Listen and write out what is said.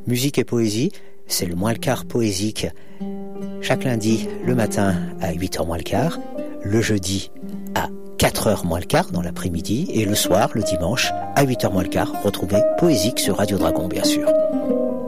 Musique et poésie, c'est le moins le quart poésique. Chaque lundi, le matin à 8h moins le quart, le jeudi à 4h moins le quart dans l'après-midi et le soir, le dimanche, à 8h moins le quart, retrouvez Poésique sur Radio Dragon, bien sûr.